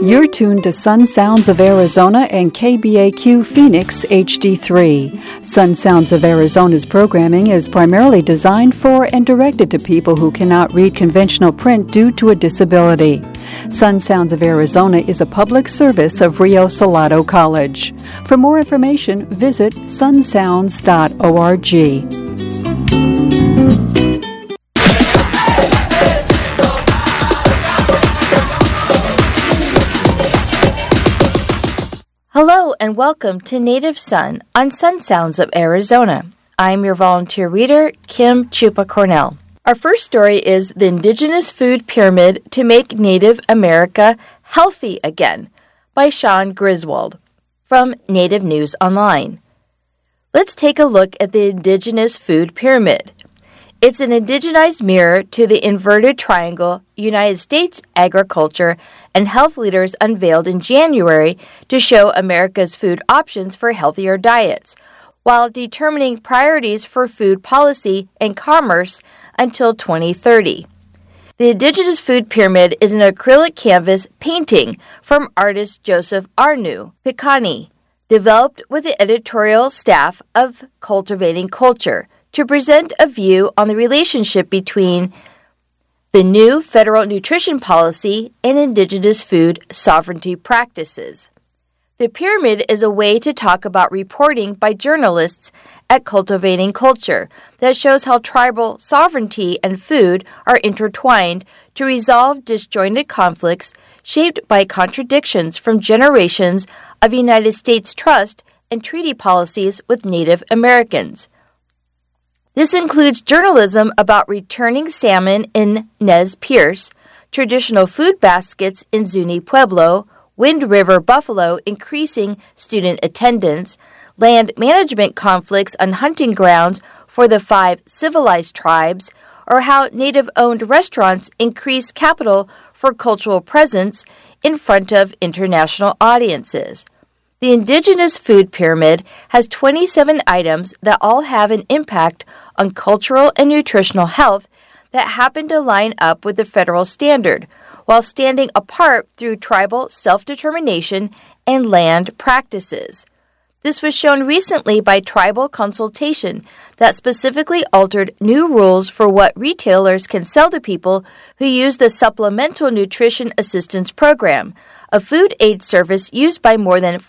You're tuned to Sun Sounds of Arizona and KBAQ Phoenix HD3. Sun Sounds of Arizona's programming is primarily designed for and directed to people who cannot read conventional print due to a disability. Sun Sounds of Arizona is a public service of Rio Salado College. For more information, visit sunsounds.org. Hello and welcome to Native Sun on Sun Sounds of Arizona. I'm your volunteer reader, Kim Chupa Cornell. Our first story is The Indigenous Food Pyramid to Make Native America Healthy Again by Sean Griswold from Native News Online. Let's take a look at the Indigenous Food Pyramid. It's an indigenized mirror to the inverted triangle United States agriculture and health leaders unveiled in January to show America's food options for healthier diets, while determining priorities for food policy and commerce until 2030. The Indigenous Food Pyramid is an acrylic canvas painting from artist Joseph Arnu Pikani, developed with the editorial staff of Cultivating Culture, to present a view on the relationship between the new federal nutrition policy and indigenous food sovereignty practices. The pyramid is a way to talk about reporting by journalists at Cultivating Culture that shows how tribal sovereignty and food are intertwined to resolve disjointed conflicts shaped by contradictions from generations of United States trust and treaty policies with Native Americans. This includes journalism about returning salmon in Nez Perce, traditional food baskets in Zuni Pueblo, Wind River buffalo increasing student attendance, land management conflicts on hunting grounds for the 5 civilized tribes, or how Native-owned restaurants increase capital for cultural presence in front of international audiences. The Indigenous Food Pyramid has 27 items that all have an impact on cultural and nutritional health that happen to line up with the federal standard, while standing apart through tribal self-determination and land practices. This was shown recently by tribal consultation that specifically altered new rules for what retailers can sell to people who use the Supplemental Nutrition Assistance Program, a food aid service used by more than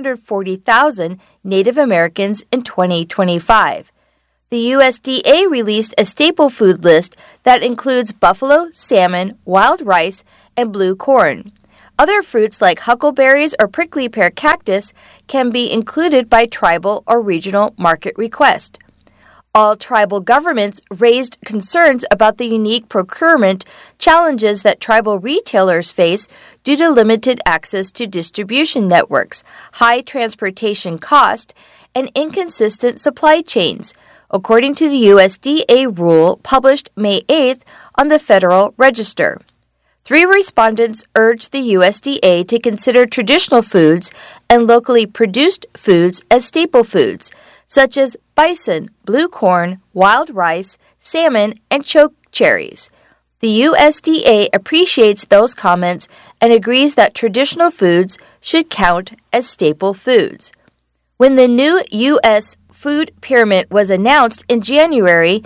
540,000 Native Americans in 2025. The USDA released a staple food list that includes buffalo, salmon, wild rice, and blue corn. Other fruits like huckleberries or prickly pear cactus can be included by tribal or regional market request. All tribal governments raised concerns about the unique procurement challenges that tribal retailers face due to limited access to distribution networks, high transportation cost, and inconsistent supply chains, according to the USDA rule published May 8th on the Federal Register. 3 respondents urged the USDA to consider traditional foods and locally produced foods as staple foods, such as bison, blue corn, wild rice, salmon, and choke cherries. The USDA appreciates those comments and agrees that traditional foods should count as staple foods. When the new U.S. Food Pyramid was announced in January,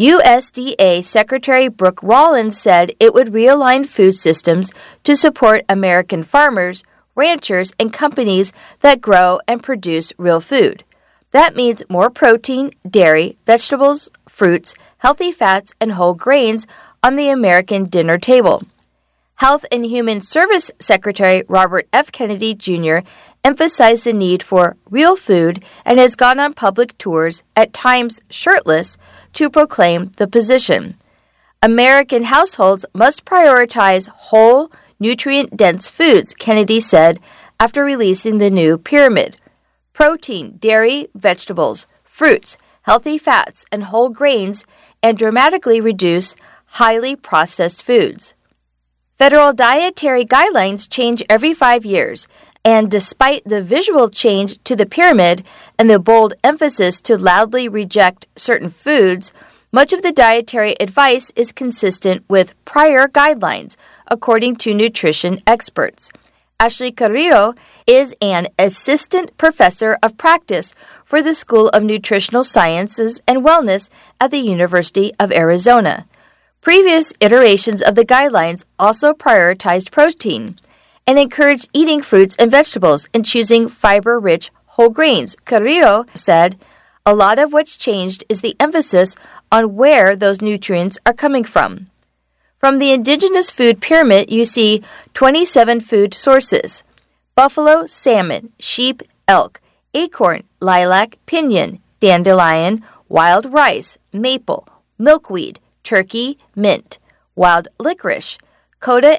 USDA Secretary Brooke Rollins said it would realign food systems to support American farmers, ranchers, and companies that grow and produce real food. That means more protein, dairy, vegetables, fruits, healthy fats, and whole grains on the American dinner table. Health and Human Service Secretary Robert F. Kennedy Jr. emphasized the need for real food and has gone on public tours, at times shirtless, to proclaim the position. American households must prioritize whole, nutrient-dense foods, Kennedy said after releasing the new pyramid. Protein, dairy, vegetables, fruits, healthy fats, and whole grains, and dramatically reduce highly processed foods. Federal dietary guidelines change every 5 years, and despite the visual change to the pyramid and the bold emphasis to loudly reject certain foods, much of the dietary advice is consistent with prior guidelines, according to nutrition experts. Ashley Carrillo is an assistant professor of practice for the School of Nutritional Sciences and Wellness at the University of Arizona. Previous iterations of the guidelines also prioritized protein and encouraged eating fruits and vegetables and choosing fiber-rich whole grains. Carrillo said, "A lot of what's changed is the emphasis on where those nutrients are coming from." From the Indigenous Food Pyramid, you see 27 food sources: buffalo, salmon, sheep, elk, acorn, lilac, pinyon, dandelion, wild rice, maple, milkweed, turkey, mint, wild licorice, Coda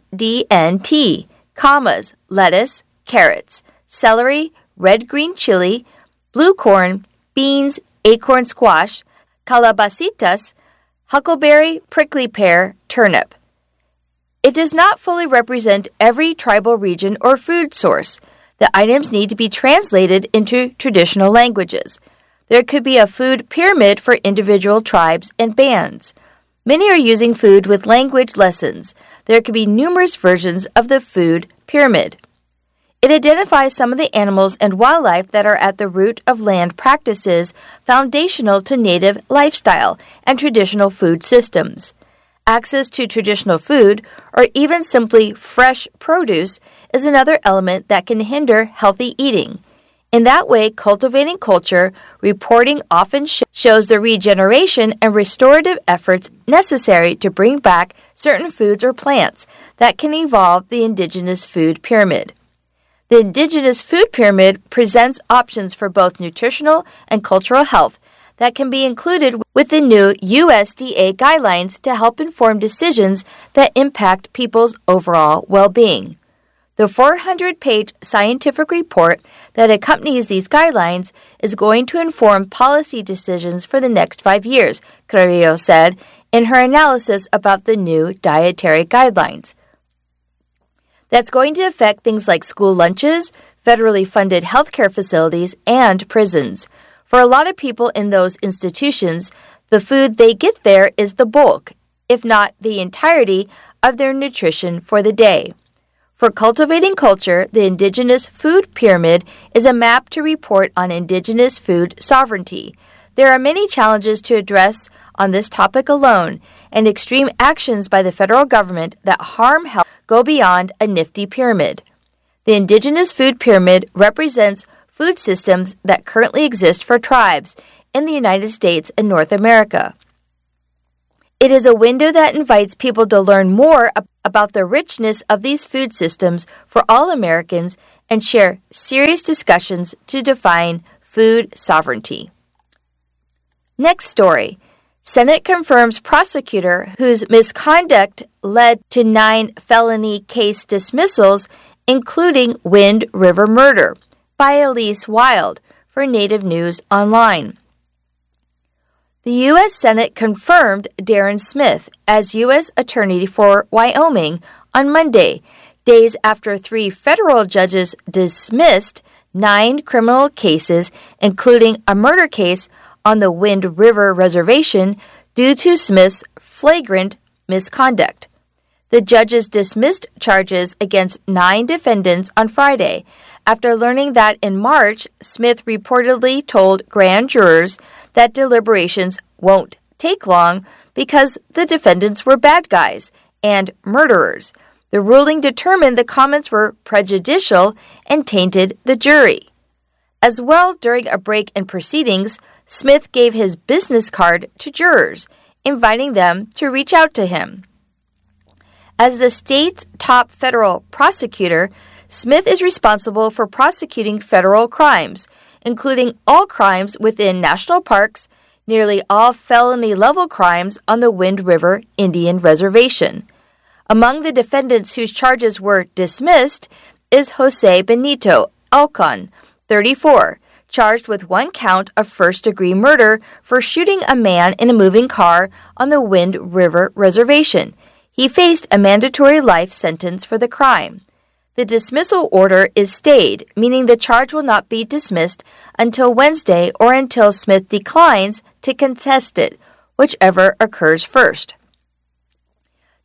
NDNT, camas, lettuce, carrots, celery, red-green chili, blue corn, beans, acorn squash, calabacitas, huckleberry, prickly pear, turnip. It does not fully represent every tribal region or food source. The items need to be translated into traditional languages. There could be a food pyramid for individual tribes and bands. Many are using food with language lessons. There could be numerous versions of the food pyramid. It identifies some of the animals and wildlife that are at the root of land practices foundational to native lifestyle and traditional food systems. Access to traditional food, or even simply fresh produce, is another element that can hinder healthy eating. In that way, cultivating culture reporting often shows the regeneration and restorative efforts necessary to bring back certain foods or plants that can evolve the indigenous food pyramid. The Indigenous Food Pyramid presents options for both nutritional and cultural health that can be included with the new USDA guidelines to help inform decisions that impact people's overall well-being. The 400-page scientific report that accompanies these guidelines is going to inform policy decisions for the next 5 years, Carrillo said in her analysis about the new dietary guidelines. That's going to affect things like school lunches, federally funded healthcare facilities, and prisons. For a lot of people in those institutions, the food they get there is the bulk, if not the entirety, of their nutrition for the day. For cultivating culture, the Indigenous Food Pyramid is a map to report on Indigenous food sovereignty. There are many challenges to address on this topic alone, and extreme actions by the federal government that harm health go beyond a nifty pyramid. The Indigenous Food Pyramid represents food systems that currently exist for tribes in the United States and North America. It is a window that invites people to learn more about the richness of these food systems for all Americans and share serious discussions to define food sovereignty. Next story. Senate confirms prosecutor whose misconduct led to 9 felony case dismissals, including Wind River murder, by Elise Wild for Native News Online. The U.S. Senate confirmed Darren Smith as U.S. Attorney for Wyoming on Monday, days after 3 federal judges dismissed 9 criminal cases, including a murder case on the Wind River Reservation due to Smith's flagrant misconduct. The judges dismissed charges against 9 defendants on Friday after learning that in March, Smith reportedly told grand jurors that deliberations won't take long because the defendants were bad guys and murderers. The ruling determined the comments were prejudicial and tainted the jury. As well, during a break in proceedings, Smith gave his business card to jurors, inviting them to reach out to him. As the state's top federal prosecutor, Smith is responsible for prosecuting federal crimes, including all crimes within national parks, nearly all felony-level crimes on the Wind River Indian Reservation. Among the defendants whose charges were dismissed is Jose Benito Alcon, 34, charged with 1 count of first-degree murder for shooting a man in a moving car on the Wind River Reservation. He faced a mandatory life sentence for the crime. The dismissal order is stayed, meaning the charge will not be dismissed until Wednesday or until Smith declines to contest it, whichever occurs first.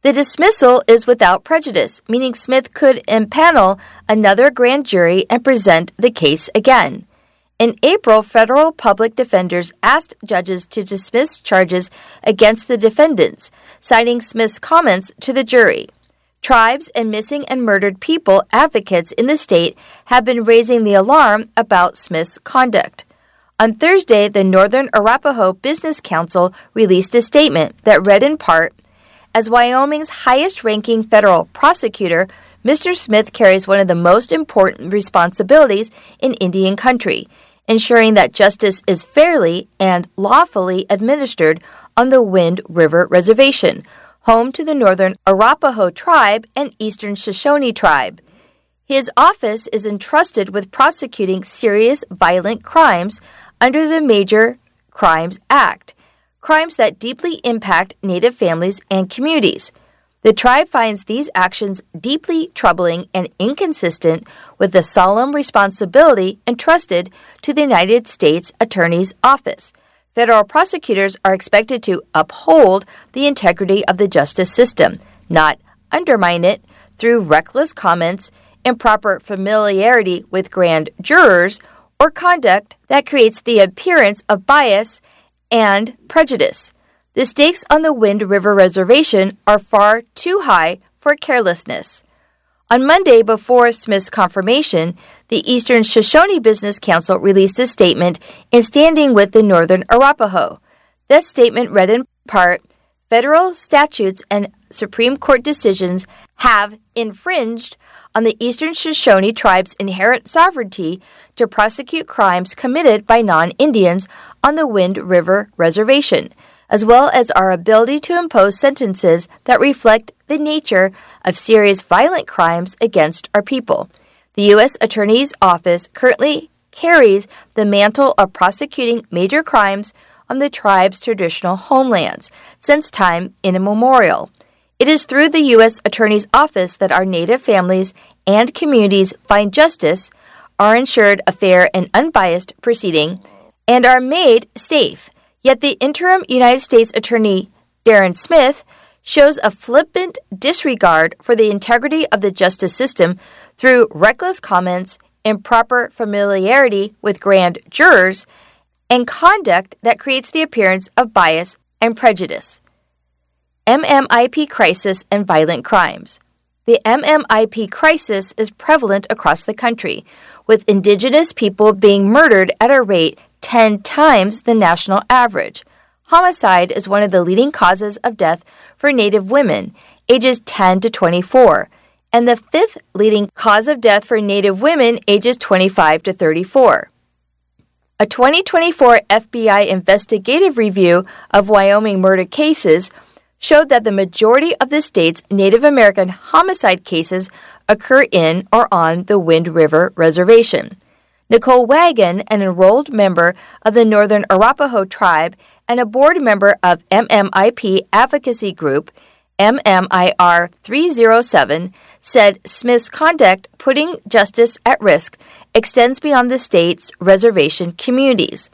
The dismissal is without prejudice, meaning Smith could impanel another grand jury and present the case again. In April, federal public defenders asked judges to dismiss charges against the defendants, citing Smith's comments to the jury. Tribes and missing and murdered people advocates in the state have been raising the alarm about Smith's conduct. On Thursday, the Northern Arapaho Business Council released a statement that read in part, "As Wyoming's highest-ranking federal prosecutor, Mr. Smith carries one of the most important responsibilities in Indian country, ensuring that justice is fairly and lawfully administered on the Wind River Reservation, home to the Northern Arapaho Tribe and Eastern Shoshone Tribe. His office is entrusted with prosecuting serious violent crimes under the Major Crimes Act, crimes that deeply impact Native families and communities. The tribe finds these actions deeply troubling and inconsistent with the solemn responsibility entrusted to the United States Attorney's Office. Federal prosecutors are expected to uphold the integrity of the justice system, not undermine it through reckless comments, improper familiarity with grand jurors, or conduct that creates the appearance of bias and prejudice. The stakes on the Wind River Reservation are far too high for carelessness." On Monday, before Smith's confirmation, the Eastern Shoshone Business Council released a statement in standing with the Northern Arapaho. This statement read in part, "Federal statutes and Supreme Court decisions have infringed on the Eastern Shoshone Tribe's inherent sovereignty to prosecute crimes committed by non-Indians on the Wind River Reservation, as well as our ability to impose sentences that reflect the nature of serious violent crimes against our people. The U.S. Attorney's Office currently carries the mantle of prosecuting major crimes on the tribe's traditional homelands since time immemorial. It is through the U.S. Attorney's Office that our Native families and communities find justice, are ensured a fair and unbiased proceeding, and are made safe. Yet the interim United States Attorney, Darren Smith, shows a flippant disregard for the integrity of the justice system through reckless comments, improper familiarity with grand jurors, and conduct that creates the appearance of bias and prejudice." MMIP crisis and violent crimes. The MMIP crisis is prevalent across the country, with Indigenous people being murdered at a rate 10 times the national average. Homicide is one of the leading causes of death for Native women, ages 10 to 24, and the fifth leading cause of death for Native women, ages 25 to 34. A 2024 FBI investigative review of Wyoming murder cases showed that the majority of the state's Native American homicide cases occur in or on the Wind River Reservation. Nicole Wagon, an enrolled member of the Northern Arapaho Tribe and a board member of MMIP advocacy group MMIR 307, said Smith's conduct putting justice at risk extends beyond the state's reservation communities.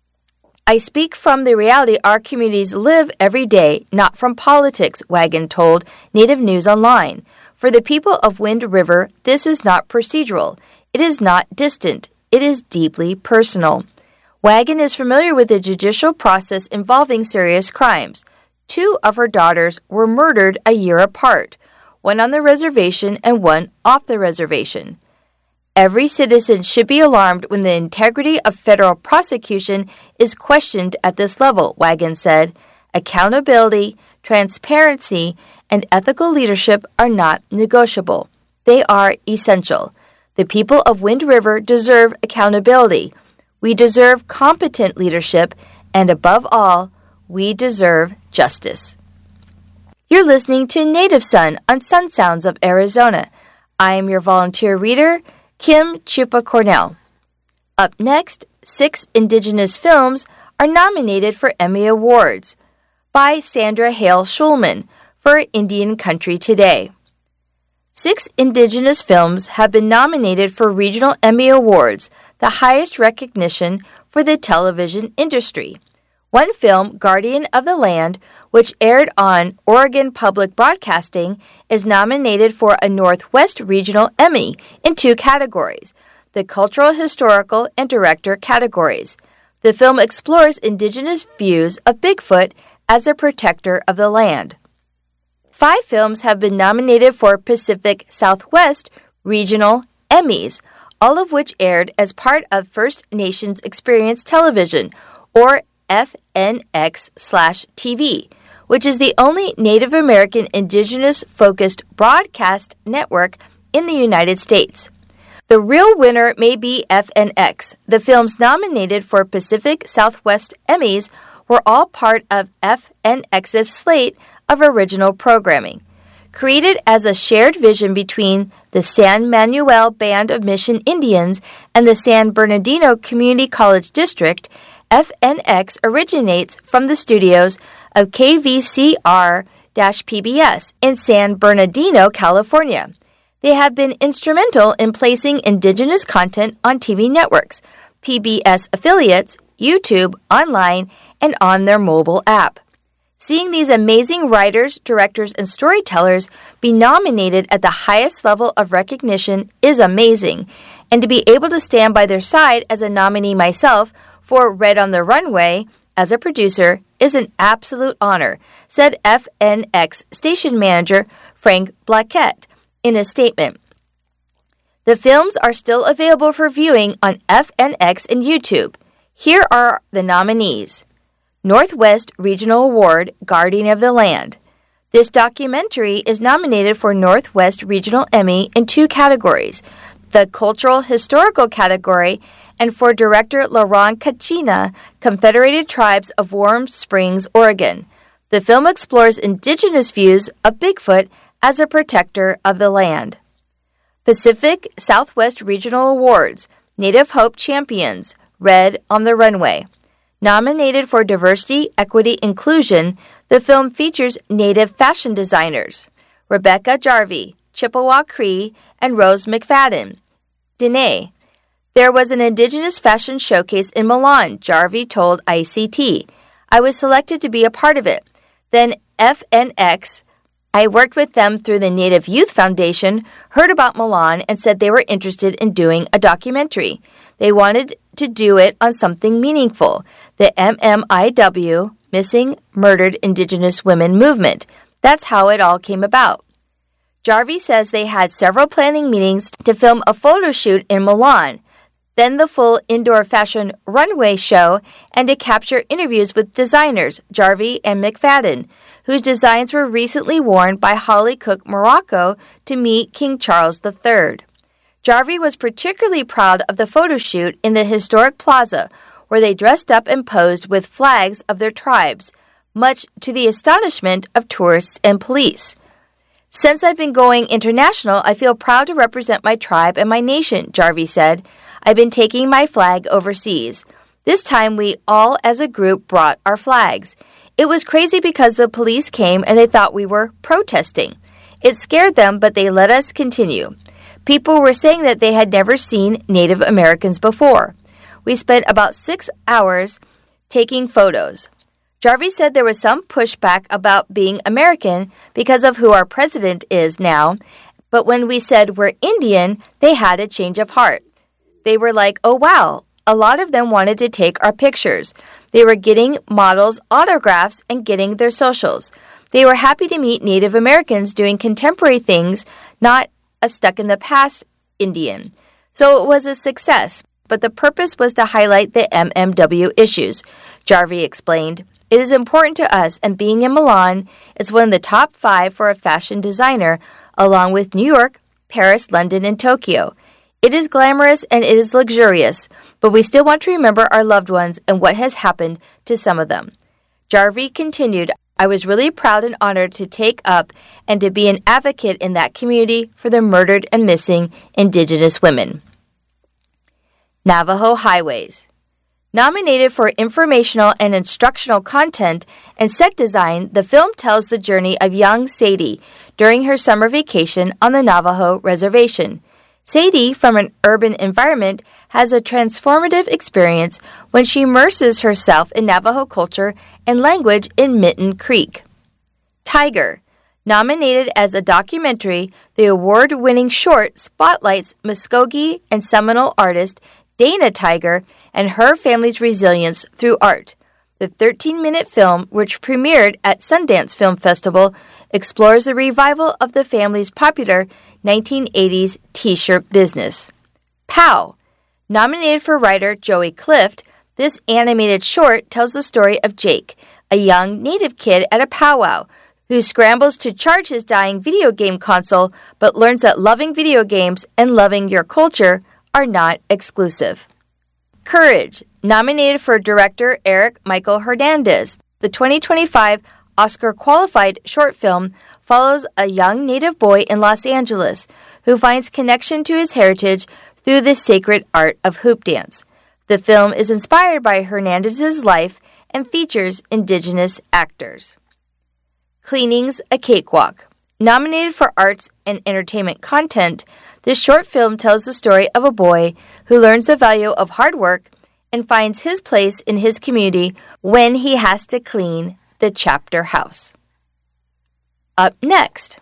"I speak from the reality our communities live every day, not from politics," Wagon told Native News Online. "For the people of Wind River, this is not procedural. It is not distant. It is deeply personal." Wagon is familiar with the judicial process involving serious crimes. 2 of her daughters were murdered a year apart, one on the reservation and one off the reservation. "Every citizen should be alarmed when the integrity of federal prosecution is questioned at this level," Wagon said. "Accountability, transparency, and ethical leadership are not negotiable. They are essential. The people of Wind River deserve accountability. We deserve competent leadership, and above all, we deserve justice." You're listening to Native Son on Sun Sounds of Arizona. I am your volunteer reader, Kim Chupa Cornell. Up next, 6 Indigenous films are nominated for Emmy Awards by Sandra Hale Schulman for Indian Country Today. 6 Indigenous films have been nominated for regional Emmy Awards, the highest recognition for the television industry. One film, Guardian of the Land, which aired on Oregon Public Broadcasting, is nominated for a Northwest Regional Emmy in 2 categories, the Cultural, Historical, and Director categories. The film explores indigenous views of Bigfoot as a protector of the land. 5 films have been nominated for Pacific Southwest Regional Emmys, all of which aired as part of First Nations Experience Television, or FNX/TV, which is the only Native American indigenous-focused broadcast network in the United States. The real winner may be FNX. The films nominated for Pacific Southwest Emmys were all part of FNX's slate of original programming. Created as a shared vision between the San Manuel Band of Mission Indians and the San Bernardino Community College District, FNX originates from the studios of KVCR-PBS in San Bernardino, California. They have been instrumental in placing indigenous content on TV networks, PBS affiliates, YouTube, online, and on their mobile app. Seeing these amazing writers, directors, and storytellers be nominated at the highest level of recognition is amazing, and to be able to stand by their side as a nominee myself for Red on the Runway as a producer is an absolute honor, said FNX station manager Frank Blaquette in a statement. The films are still available for viewing on FNX and YouTube. Here are the nominees. Northwest Regional Award, Guardian of the Land. This documentary is nominated for Northwest Regional Emmy in 2 categories, the Cultural Historical category and for director Laurent Kachina, Confederated Tribes of Warm Springs, Oregon. The film explores indigenous views of Bigfoot as a protector of the land. Pacific Southwest Regional Awards, Native Hope Champions, Red on the Runway. Nominated for Diversity, Equity, Inclusion, the film features Native fashion designers, Rebecca Jarvie, Chippewa Cree, and Rose McFadden. Dene. There was an Indigenous fashion showcase in Milan, Jarvie told ICT. I was selected to be a part of it. Then FNX. I worked with them through the Native Youth Foundation, heard about Milan, and said they were interested in doing a documentary. They wanted to do it on something meaningful, the MMIW, Missing Murdered Indigenous Women Movement. That's how it all came about. Jarvie says they had several planning meetings to film a photo shoot in Milan, then the full indoor fashion runway show, and to capture interviews with designers Jarvie and McFadden, whose designs were recently worn by Holly Cook Morocco to meet King Charles III. Jarvie was particularly proud of the photo shoot in the historic plaza, where they dressed up and posed with flags of their tribes, much to the astonishment of tourists and police. Since I've been going international, I feel proud to represent my tribe and my nation, Jarvie said. I've been taking my flag overseas. This time we all as a group brought our flags. It was crazy because the police came and they thought we were protesting. It scared them, but they let us continue. People were saying that they had never seen Native Americans before. We spent about 6 hours taking photos. Jarvie said there was some pushback about being American because of who our president is now, but when we said we're Indian, they had a change of heart. They were like, oh wow, a lot of them wanted to take our pictures. They were getting models' autographs and getting their socials. They were happy to meet Native Americans doing contemporary things, not a stuck-in-the-past Indian. So it was a success, but the purpose was to highlight the MMW issues, Jarvie explained. It is important to us, and being in Milan, it's one of the top 5 for a fashion designer, along with New York, Paris, London, and Tokyo. It is glamorous and it is luxurious, but we still want to remember our loved ones and what has happened to some of them. Jarvie continued, I was really proud and honored to take up and to be an advocate in that community for the murdered and missing Indigenous women. Navajo Highways. Nominated for informational and instructional content and set design, the film tells the journey of young Sadie during her summer vacation on the Navajo Reservation. Sadie, from an urban environment, has a transformative experience when she immerses herself in Navajo culture and language in Mitten Creek. Tiger. Nominated as a documentary, the award-winning short spotlights Muskogee and Seminole artist Dana Tiger and her family's resilience through art. The 13-minute film, which premiered at Sundance Film Festival, explores the revival of the family's popular 1980s T-shirt business. Pow! Nominated for writer Joey Clift, this animated short tells the story of Jake, a young native kid at a powwow who scrambles to charge his dying video game console but learns that loving video games and loving your culture are not exclusive. Courage, nominated for director Eric Michael Hernandez. The 2025 Oscar-qualified short film follows a young native boy in Los Angeles who finds connection to his heritage through the sacred art of hoop dance. The film is inspired by Hernandez's life and features indigenous actors. Cleaning's a Cakewalk. Nominated for arts and entertainment content, this short film tells the story of a boy who learns the value of hard work and finds his place in his community when he has to clean the chapter house. Up next,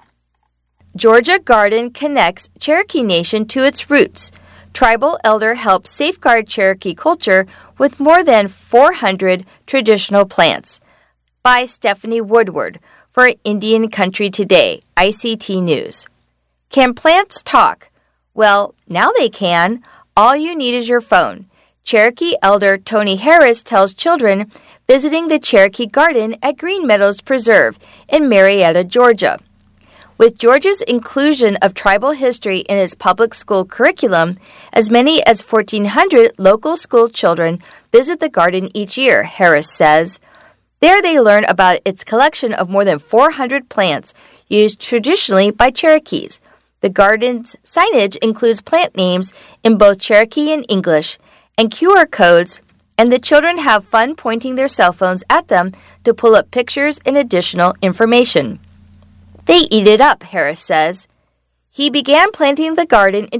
Georgia Garden connects Cherokee Nation to its roots. Tribal elder helps safeguard Cherokee culture with more than 400 traditional plants. By Stephanie Woodward for Indian Country Today, ICT News. Can plants talk? Well, now they can. All you need is your phone. Cherokee elder Tony Harris tells children visiting the Cherokee Garden at Green Meadows Preserve in Marietta, Georgia. With Georgia's inclusion of tribal history in its public school curriculum, as many as 1,400 local school children visit the garden each year, Harris says. There they learn about its collection of more than 400 plants used traditionally by Cherokees. The garden's signage includes plant names in both Cherokee and English, and QR codes, and the children have fun pointing their cell phones at them to pull up pictures and additional information. They eat it up, Harris says. He began planting the garden in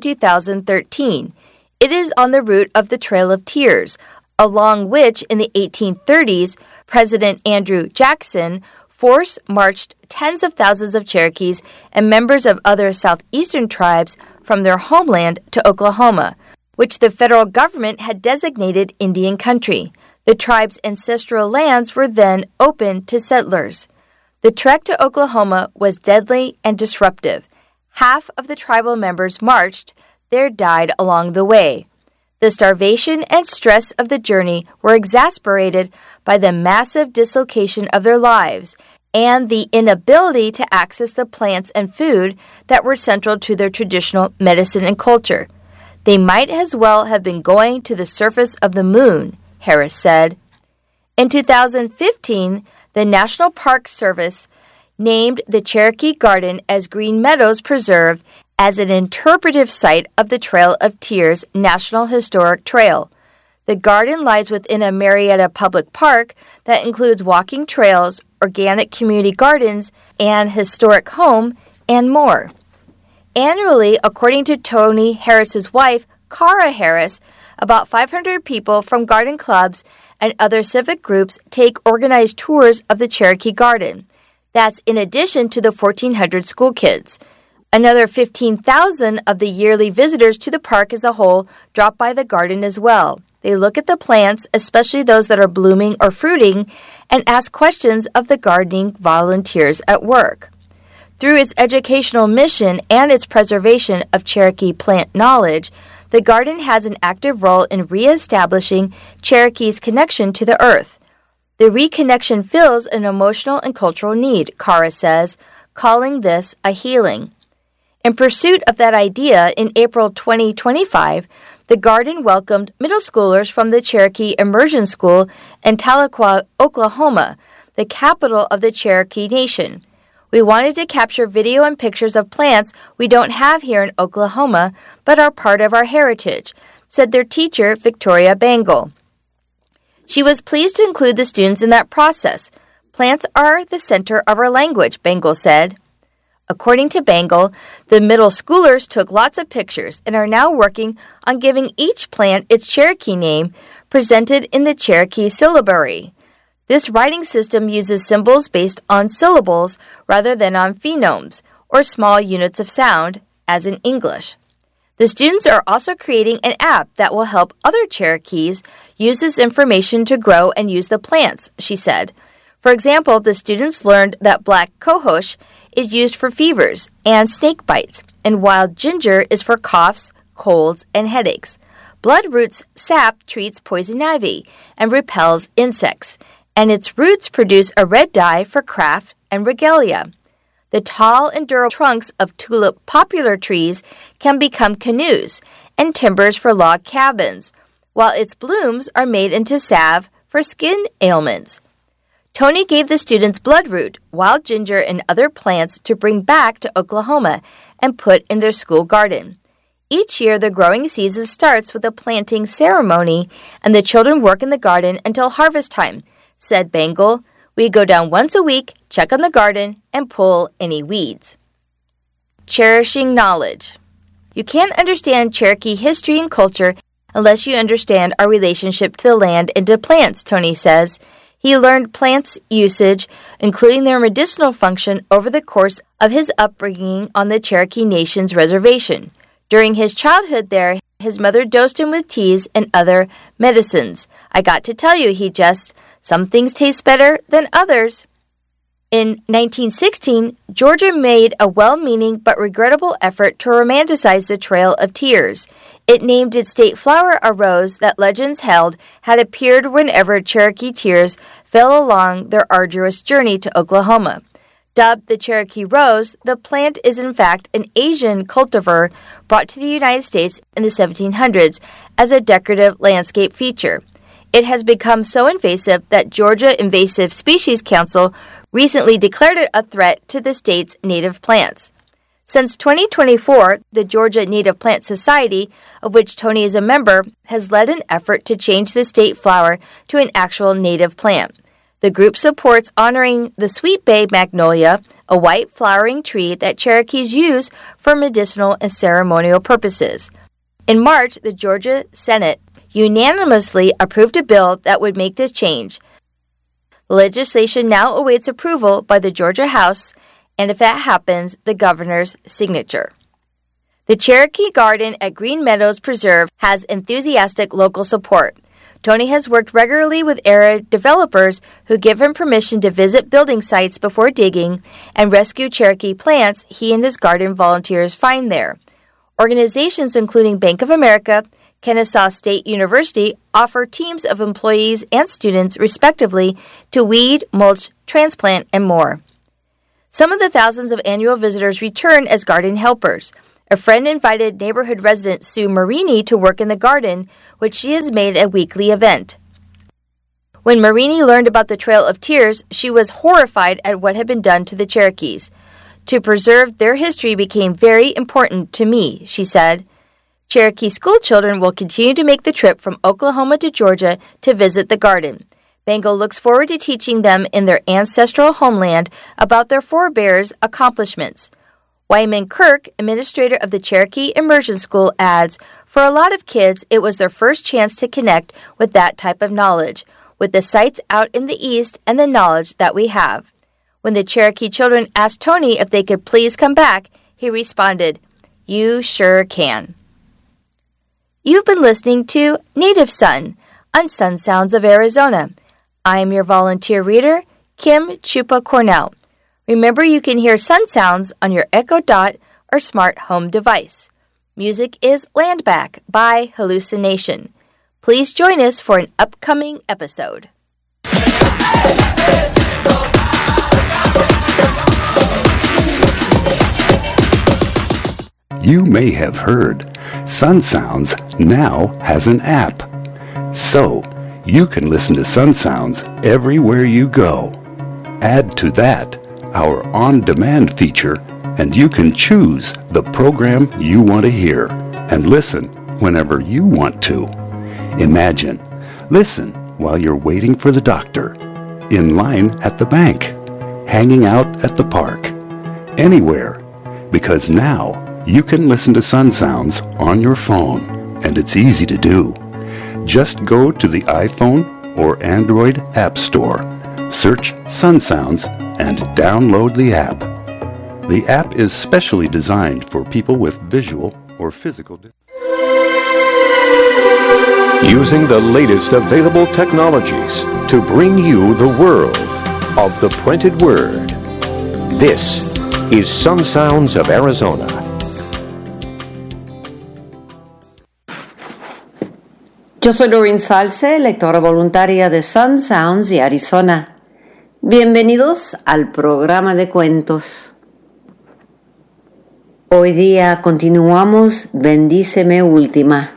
2013. It is on the route of the Trail of Tears, along which, in the 1830s, President Andrew Jackson force-marched tens of thousands of Cherokees and members of other southeastern tribes from their homeland to Oklahoma, which the federal government had designated Indian Country. The tribe's ancestral lands were then open to settlers. The trek to Oklahoma was deadly and disruptive. Half of the tribal members marched, there died along the way. The starvation and stress of the journey were exasperated by the massive dislocation of their lives and the inability to access the plants and food that were central to their traditional medicine and culture. They might as well have been going to the surface of the moon, Harris said. In 2015, the National Park Service named the Cherokee Garden as Green Meadows Preserve as an interpretive site of the Trail of Tears National Historic Trail. The garden lies within a Marietta public park that includes walking trails, organic community gardens, an historic home, and more. Annually, according to Tony Harris's wife, Cara Harris, about 500 people from garden clubs and other civic groups take organized tours of the Cherokee Garden. That's in addition to the 1,400 school kids. Another 15,000 of the yearly visitors to the park as a whole drop by the garden as well. They look at the plants, especially those that are blooming or fruiting, and ask questions of the gardening volunteers at work. Through its educational mission and its preservation of Cherokee plant knowledge, the garden has an active role in reestablishing Cherokee's connection to the earth. The reconnection fills an emotional and cultural need, Cara says, calling this a healing. In pursuit of that idea, in April 2025, the garden welcomed middle schoolers from the Cherokee Immersion School in Tahlequah, Oklahoma, the capital of the Cherokee Nation. We wanted to capture video and pictures of plants we don't have here in Oklahoma, but are part of our heritage, said their teacher, Victoria Bangle. She was pleased to include the students in that process. Plants are the center of our language, Bangle said. According to Bengal, the middle schoolers took lots of pictures and are now working on giving each plant its Cherokee name presented in the Cherokee syllabary. This writing system uses symbols based on syllables rather than on phonemes, or small units of sound, as in English. The students are also creating an app that will help other Cherokees use this information to grow and use the plants, she said. For example, the students learned that black cohosh is used for fevers and snake bites, and wild ginger is for coughs, colds, and headaches. Bloodroot's sap treats poison ivy and repels insects, and its roots produce a red dye for craft and regalia. The tall and durable trunks of tulip poplar trees can become canoes and timbers for log cabins, while its blooms are made into salve for skin ailments. Tony gave the students bloodroot, wild ginger, and other plants to bring back to Oklahoma and put in their school garden. Each year, the growing season starts with a planting ceremony, and the children work in the garden until harvest time, said Bengal. We go down once a week, check on the garden, and pull any weeds. Cherishing knowledge. You can't understand Cherokee history and culture unless you understand our relationship to the land and to plants, Tony says. He learned plants' usage, including their medicinal function, over the course of his upbringing on the Cherokee Nation's reservation. During his childhood there, his mother dosed him with teas and other medicines. I got to tell you, some things taste better than others. In 1916, Georgia made a well-meaning but regrettable effort to romanticize the Trail of Tears. It named its state flower a rose that legends held had appeared whenever Cherokee tears fell along their arduous journey to Oklahoma. Dubbed the Cherokee rose, the plant is in fact an Asian cultivar brought to the United States in the 1700s as a decorative landscape feature. It has become so invasive that Georgia Invasive Species Council recently declared it a threat to the state's native plants. Since 2024, the Georgia Native Plant Society, of which Tony is a member, has led an effort to change the state flower to an actual native plant. The group supports honoring the Sweet Bay magnolia, a white flowering tree that Cherokees use for medicinal and ceremonial purposes. In March, the Georgia Senate unanimously approved a bill that would make this change. The legislation now awaits approval by the Georgia House, and if that happens, the governor's signature. The Cherokee Garden at Green Meadows Preserve has enthusiastic local support. Tony has worked regularly with area developers who give him permission to visit building sites before digging and rescue Cherokee plants he and his garden volunteers find there. Organizations including Bank of America, Kennesaw State University offer teams of employees and students, respectively, to weed, mulch, transplant, and more. Some of the thousands of annual visitors return as garden helpers. A friend invited neighborhood resident Sue Marini to work in the garden, which she has made a weekly event. When Marini learned about the Trail of Tears, she was horrified at what had been done to the Cherokees. To preserve their history became very important to me, she said. Cherokee school children will continue to make the trip from Oklahoma to Georgia to visit the garden. Bengal looks forward to teaching them in their ancestral homeland about their forebears' accomplishments. Wyman Kirk, administrator of the Cherokee Immersion School, adds, for a lot of kids, it was their first chance to connect with that type of knowledge, with the sites out in the East and the knowledge that we have. When the Cherokee children asked Tony if they could please come back, he responded, "You sure can." You've been listening to Native Son on Sun Sounds of Arizona. I am your volunteer reader, Kim Chupa Cornell. Remember, you can hear Sun Sounds on your Echo Dot or smart home device. Music is Land Back by Hallucination. Please join us for an upcoming episode. You may have heard Sun Sounds now has an app. So, you can listen to Sun Sounds everywhere you go. Add to that our on-demand feature, and you can choose the program you want to hear and listen whenever you want to. Imagine, listen while you're waiting for the doctor, in line at the bank, hanging out at the park, anywhere, because now you can listen to Sun Sounds on your phone, and it's easy to do. Just go to the iPhone or Android App Store, search Sun Sounds, and download the app. The app is specially designed for people with visual or physical using the latest available technologies to bring you the world of the printed word. This is Sun Sounds of Arizona. Yo soy Doreen Salce, lectora voluntaria de Sun Sounds y Arizona. Bienvenidos al programa de cuentos. Hoy día continuamos Bendíceme Última.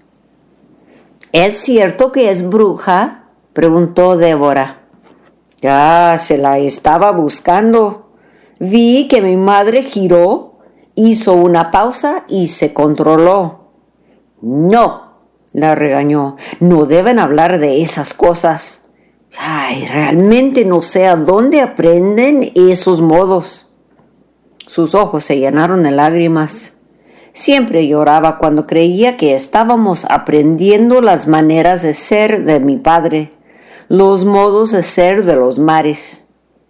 ¿Es cierto que es bruja?, preguntó Débora. Ya se la estaba buscando. Vi que mi madre giró, hizo una pausa y se controló. No, la regañó. No deben hablar de esas cosas. Ay, realmente no sé a dónde aprenden esos modos. Sus ojos se llenaron de lágrimas. Siempre lloraba cuando creía que estábamos aprendiendo las maneras de ser de mi padre, los modos de ser de los mares.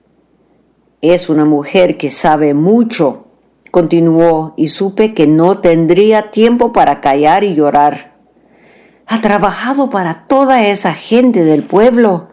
Es una mujer que sabe mucho, continuó, y supe que no tendría tiempo para callar y llorar. Ha trabajado para toda esa gente del pueblo.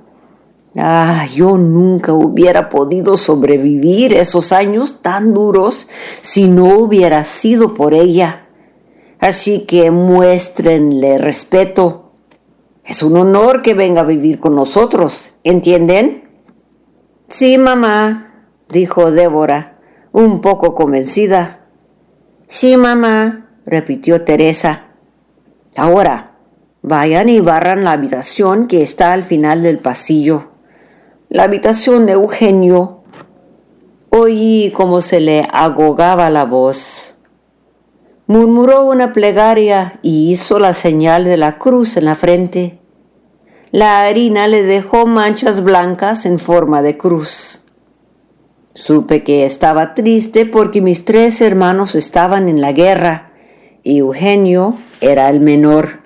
Yo nunca hubiera podido sobrevivir esos años tan duros si no hubiera sido por ella. Así que muéstrenle respeto. Es un honor que venga a vivir con nosotros, ¿entienden? Sí, mamá, dijo Débora, un poco convencida. Sí, mamá, repitió Teresa. Ahora, vayan y barran la habitación que está al final del pasillo. La habitación de Eugenio. Oí cómo se le ahogaba la voz. Murmuró una plegaria y hizo la señal de la cruz en la frente. La harina le dejó manchas blancas en forma de cruz. Supe que estaba triste porque mis 3 hermanos estaban en la guerra y Eugenio era el menor.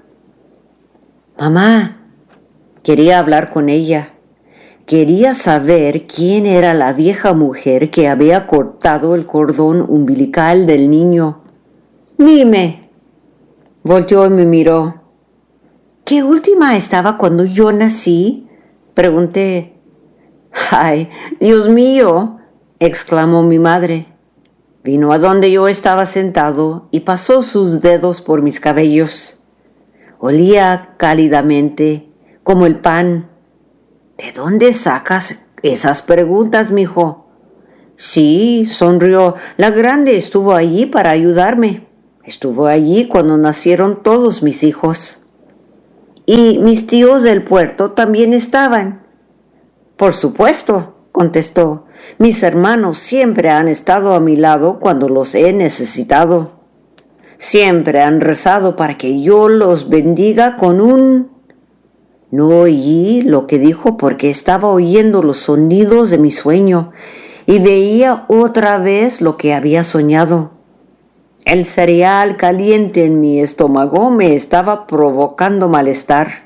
Mamá, quería hablar con ella. Quería saber quién era la vieja mujer que había cortado el cordón umbilical del niño. Dime. Volteó y me miró. ¿Qué última estaba cuando yo nací?, pregunté. ¡Ay, Dios mío!, exclamó mi madre. Vino a donde yo estaba sentado y pasó sus dedos por mis cabellos. Olía cálidamente, como el pan. ¿De dónde sacas esas preguntas, mijo? Sí, sonrió. La grande estuvo allí para ayudarme. Estuvo allí cuando nacieron todos mis hijos. ¿Y mis tíos del puerto también estaban? Por supuesto, contestó. Mis hermanos siempre han estado a mi lado cuando los he necesitado. Siempre han rezado para que yo los bendiga con un... No oí lo que dijo porque estaba oyendo los sonidos de mi sueño y veía otra vez lo que había soñado. El cereal caliente en mi estómago me estaba provocando malestar.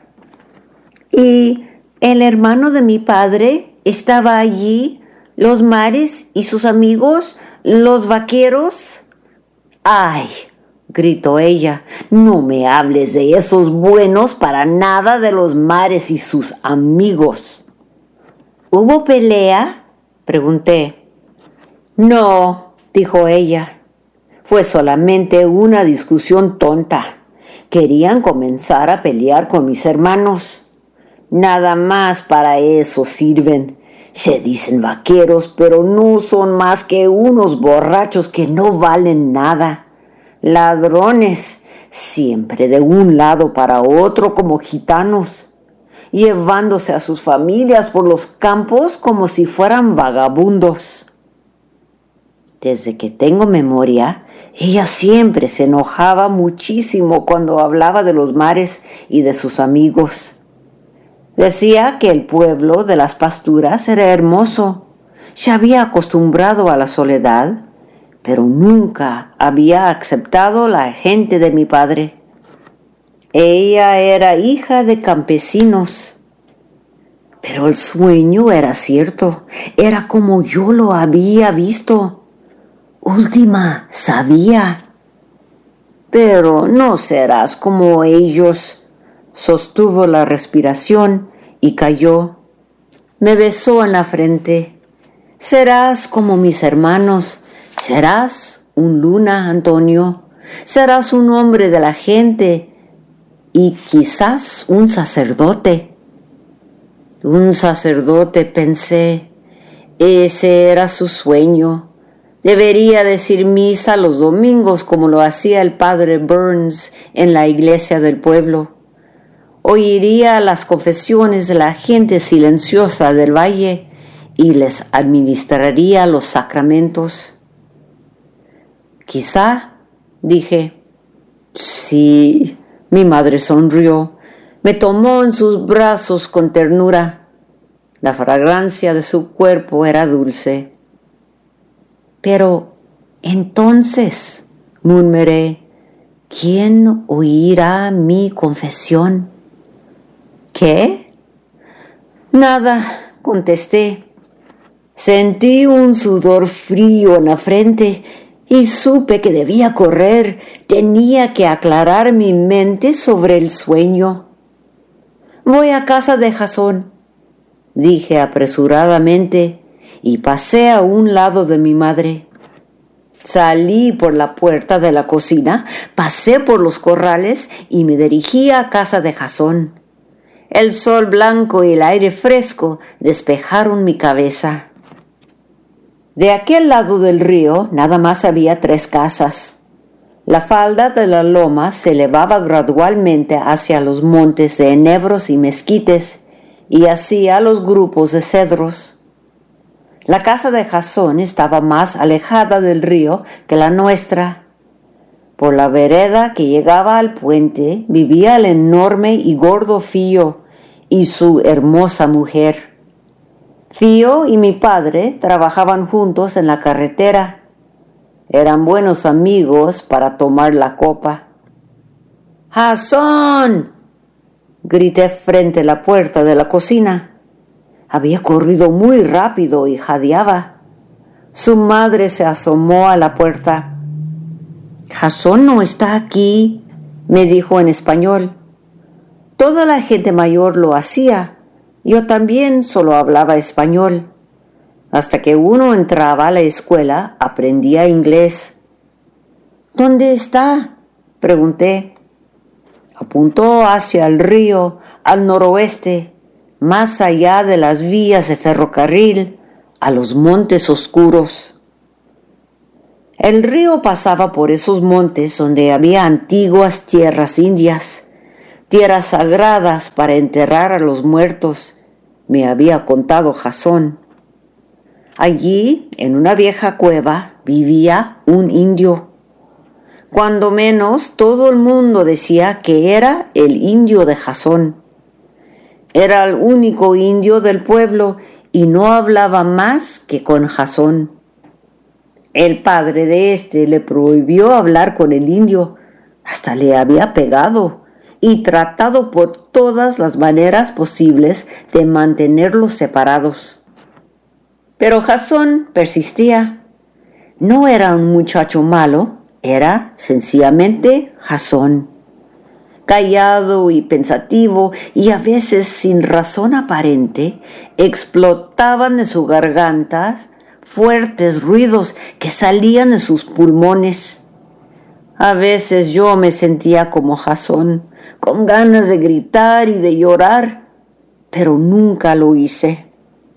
¿Y el hermano de mi padre estaba allí? ¿Los mares y sus amigos? ¿Los vaqueros? ¡Ay!, gritó ella. No me hables de esos buenos para nada de los mares y sus amigos. ¿Hubo pelea?, pregunté. No, dijo ella. Fue solamente una discusión tonta. Querían comenzar a pelear con mis hermanos. Nada más para eso sirven. Se dicen vaqueros, pero no son más que unos borrachos que no valen nada. Ladrones, siempre de un lado para otro como gitanos, llevándose a sus familias por los campos como si fueran vagabundos. Desde que tengo memoria, ella siempre se enojaba muchísimo cuando hablaba de los mares y de sus amigos. Decía que el pueblo de las pasturas era hermoso. Se había acostumbrado a la soledad pero nunca había aceptado la gente de mi padre. Ella era hija de campesinos, pero el sueño era cierto, era como yo lo había visto. Última sabía. Pero no serás como ellos. Sostuvo la respiración y cayó. Me besó en la frente. Serás como mis hermanos. Serás un Luna, Antonio. Serás un hombre de la gente y quizás un sacerdote. Un sacerdote, pensé. Ese era su sueño. Debería decir misa los domingos como lo hacía el padre Burns en la iglesia del pueblo. Oiría las confesiones de la gente silenciosa del valle y les administraría los sacramentos. Quizá, dije. Sí, mi madre sonrió. Me tomó en sus brazos con ternura. La fragancia de su cuerpo era dulce. Pero entonces, murmuré, ¿quién oirá mi confesión? ¿Qué? Nada, contesté. Sentí un sudor frío en la frente y supe que debía correr. Tenía que aclarar mi mente sobre el sueño. Voy a casa de Jasón, dije apresuradamente, y pasé a un lado de mi madre. Salí por la puerta de la cocina, pasé por los corrales y me dirigí a casa de Jasón. El sol blanco y el aire fresco despejaron mi cabeza. De aquel lado del río nada más había 3 casas. La falda de la loma se elevaba gradualmente hacia los montes de enebros y mezquites y hacia los grupos de cedros. La casa de Jasón estaba más alejada del río que la nuestra. Por la vereda que llegaba al puente vivía el enorme y gordo Fío y su hermosa mujer. Fío y mi padre trabajaban juntos en la carretera. Eran buenos amigos para tomar la copa. ¡Jasón!, grité frente a la puerta de la cocina. Había corrido muy rápido y jadeaba. Su madre se asomó a la puerta. «Jasón no está aquí», me dijo en español. Toda la gente mayor lo hacía. Yo también solo hablaba español. Hasta que uno entraba a la escuela, aprendía inglés. «¿Dónde está?», pregunté. Apuntó hacia el río, al noroeste, más allá de las vías de ferrocarril, a los montes oscuros. El río pasaba por esos montes donde había antiguas tierras indias, tierras sagradas para enterrar a los muertos, me había contado Jasón. Allí, en una vieja cueva, vivía un indio. Cuando menos, todo el mundo decía que era el indio de Jasón. Era el único indio del pueblo y no hablaba más que con Jasón. El padre de éste le prohibió hablar con el indio, hasta le había pegado y tratado por todas las maneras posibles de mantenerlos separados. Pero Jasón persistía. No era un muchacho malo, era sencillamente Jasón. Callado y pensativo, y a veces sin razón aparente, explotaban de sus gargantas fuertes ruidos que salían de sus pulmones. A veces yo me sentía como Jasón, con ganas de gritar y de llorar, pero nunca lo hice.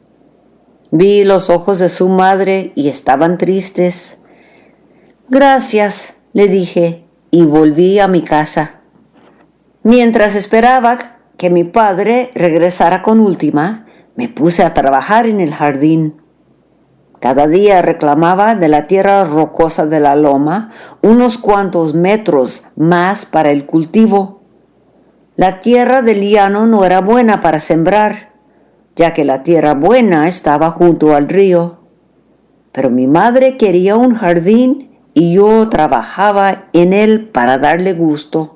Vi los ojos de su madre y estaban tristes. «Gracias», le dije, y volví a mi casa. Mientras esperaba que mi padre regresara con Última, me puse a trabajar en el jardín. Cada día reclamaba de la tierra rocosa de la loma unos cuantos metros más para el cultivo. La tierra del llano no era buena para sembrar, ya que la tierra buena estaba junto al río. pero mi madre quería un jardín y yo trabajaba en él para darle gusto.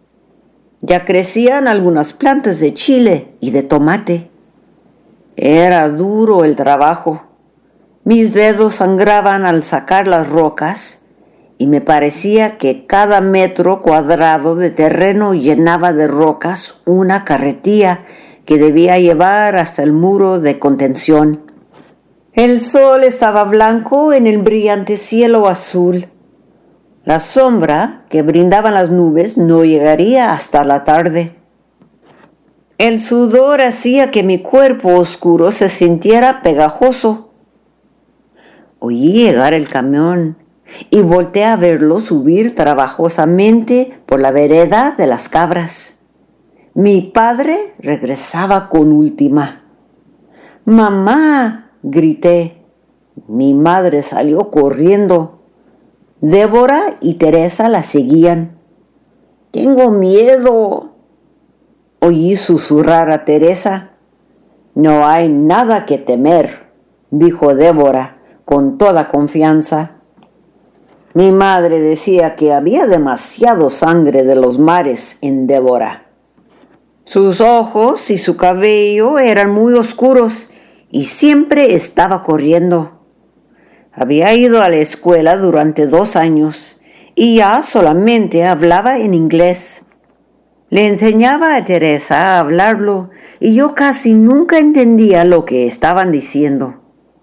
Ya crecían algunas plantas de chile y de tomate. Era duro el trabajo. Mis dedos sangraban al sacar las rocas y me parecía que cada metro cuadrado de terreno llenaba de rocas una carretilla que debía llevar hasta el muro de contención. El sol estaba blanco en el brillante cielo azul. La sombra que brindaban las nubes no llegaría hasta la tarde. El sudor hacía que mi cuerpo oscuro se sintiera pegajoso. Oí llegar el camión y volteé a verlo subir trabajosamente por la vereda de las cabras. Mi padre regresaba con Última. ¡Mamá!, grité. Mi madre salió corriendo. Débora y Teresa la seguían. «Tengo miedo», oí susurrar a Teresa. «No hay nada que temer», dijo Débora con toda confianza. Mi madre decía que había demasiado sangre de los mares en Débora. Sus ojos y su cabello eran muy oscuros y siempre estaba corriendo. Había ido a la escuela durante 2 años y ya solamente hablaba en inglés. Le enseñaba a Teresa a hablarlo y yo casi nunca entendía lo que estaban diciendo.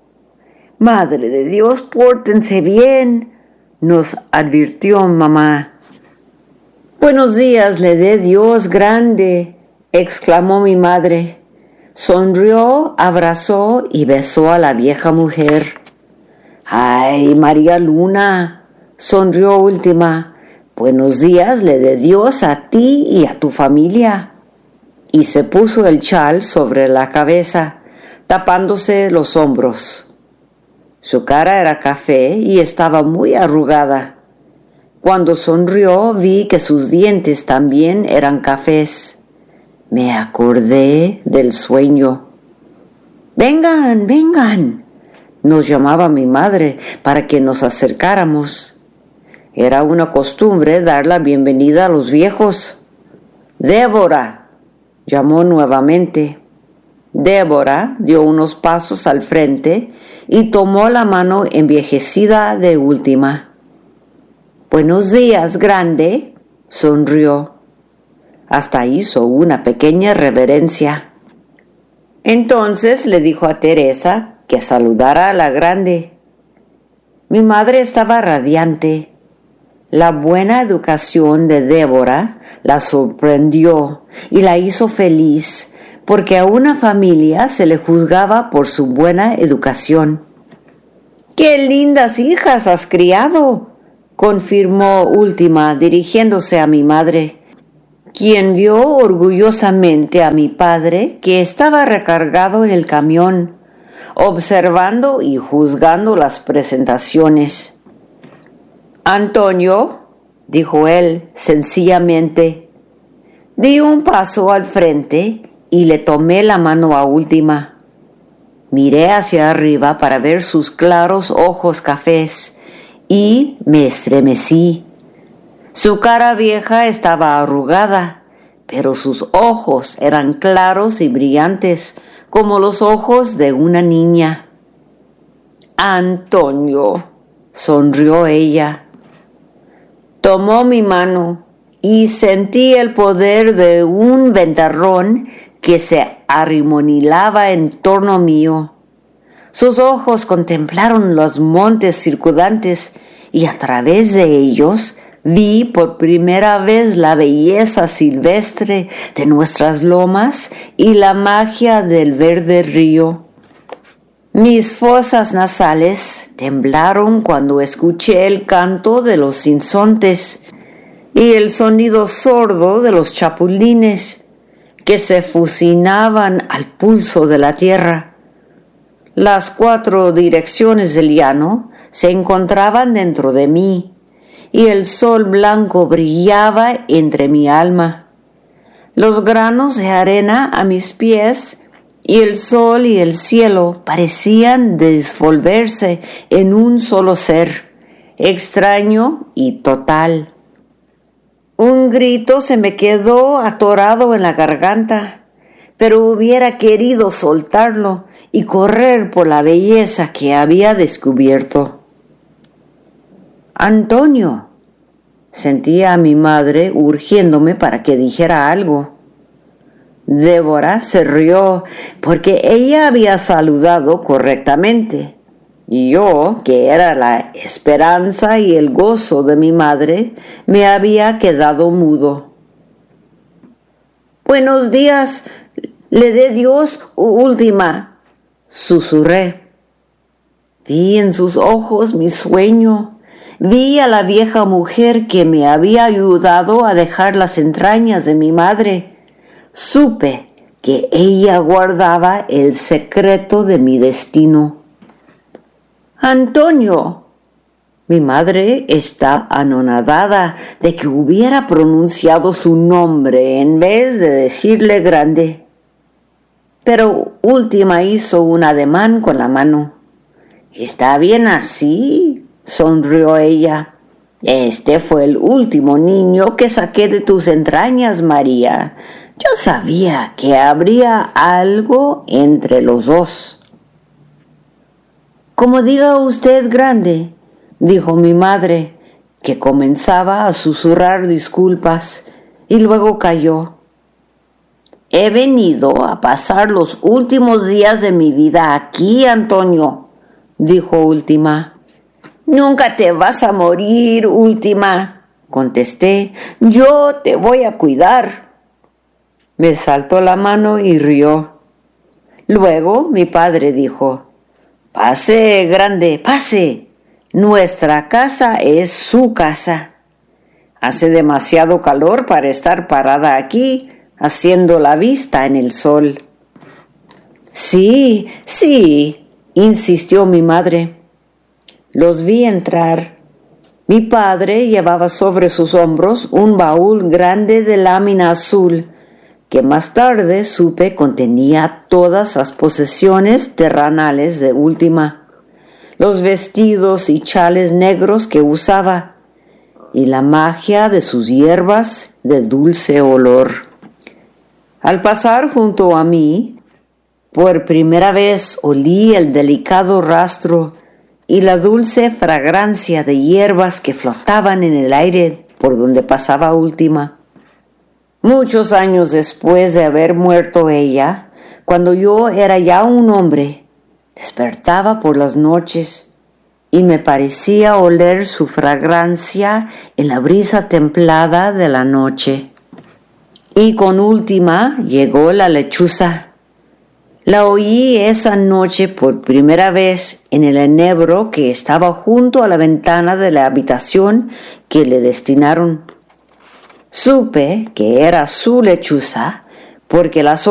«Madre de Dios, pórtense bien», nos advirtió mamá. «Buenos días le dé Dios grande», exclamó mi madre. Sonrió, abrazó y besó a la vieja mujer. «Ay, María Luna», sonrió Última, «buenos días le dé Dios a ti y a tu familia». Y se puso el chal sobre la cabeza, tapándose los hombros. Su cara era café y estaba muy arrugada. Cuando sonrió vi que sus dientes también eran cafés. Me acordé del sueño. «Vengan, vengan», nos llamaba mi madre para que nos acercáramos. Era una costumbre dar la bienvenida a los viejos. «Débora», llamó nuevamente. Débora dio unos pasos al frente y tomó la mano envejecida de Última. «Buenos días, grande», sonrió. Hasta hizo una pequeña reverencia. Entonces le dijo a Teresa que saludara a la grande. Mi madre estaba radiante. La buena educación de Débora la sorprendió y la hizo feliz, porque a una familia se le juzgaba por su buena educación. «¡Qué lindas hijas has criado!», confirmó Última dirigiéndose a mi madre, quien vio orgullosamente a mi padre que estaba recargado en el camión, observando y juzgando las presentaciones. «Antonio», dijo él sencillamente. Di un paso al frente y le tomé la mano a Última. Miré hacia arriba para ver sus claros ojos cafés y me estremecí. Su cara vieja estaba arrugada, pero sus ojos eran claros y brillantes como los ojos de una niña. «Antonio», sonrió ella. Tomó mi mano y sentí el poder de un ventarrón que se arremolinaba en torno mío. Sus ojos contemplaron los montes circundantes y a través de ellos vi por primera vez la belleza silvestre de nuestras lomas y la magia del verde río. Mis fosas nasales temblaron cuando escuché el canto de los sinsontes y el sonido sordo de los chapulines que se fusinaban al pulso de la tierra. Las 4 direcciones del llano se encontraban dentro de mí y el sol blanco brillaba entre mi alma. Los granos de arena a mis pies y el sol y el cielo parecían disolverse en un solo ser, extraño y total. Un grito se me quedó atorado en la garganta, pero hubiera querido soltarlo y correr por la belleza que había descubierto. Antonio, sentía a mi madre urgiéndome para que dijera algo. Débora se rió porque ella había saludado correctamente, y yo, que era la esperanza y el gozo de mi madre, me había quedado mudo. «Buenos días, le dé Dios, última», susurré. Vi en sus ojos mi sueño. Vi a la vieja mujer que me había ayudado a dejar las entrañas de mi madre. Supe que ella guardaba el secreto de mi destino. «Antonio», mi madre está anonadada de que hubiera pronunciado su nombre en vez de decirle grande. Pero Última hizo un ademán con la mano. «¿Está bien así?», sonrió ella. «Este fue el último niño que saqué de tus entrañas, María. Yo sabía que habría algo entre los dos». «Como diga usted, grande», dijo mi madre, que comenzaba a susurrar disculpas y luego calló. «He venido a pasar los últimos días de mi vida aquí, Antonio», dijo Última. «Nunca te vas a morir, Última», contesté. «Yo te voy a cuidar». Me saltó la mano y rió. Luego mi padre dijo: «Pase, grande, pase. Nuestra casa es su casa. Hace demasiado calor para estar parada aquí, haciendo la vista en el sol». «Sí, sí», insistió mi madre. Los vi entrar. Mi padre llevaba sobre sus hombros un baúl grande de lámina azul, que más tarde supe contenía todas las posesiones terrenales de Última, los vestidos y chales negros que usaba, y la magia de sus hierbas de dulce olor. Al pasar junto a mí, por primera vez olí el delicado rastro y la dulce fragancia de hierbas que flotaban en el aire por donde pasaba Última. Muchos años después de haber muerto ella, cuando yo era ya un hombre, despertaba por las noches y me parecía oler su fragancia en la brisa templada de la noche. Y con Última llegó la lechuza. La oí esa noche por primera vez en el enebro que estaba junto a la ventana de la habitación que le destinaron. Supe que era su lechuza porque las